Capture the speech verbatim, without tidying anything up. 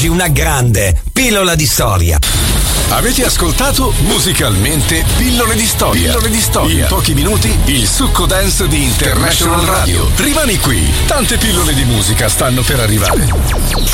oggi una grande pillola di storia. Avete ascoltato Musicalmente Pillole di Storia. Pillole di Storia. In pochi minuti il succo dance di International Radio. Rimani qui, tante pillole di musica stanno per arrivare.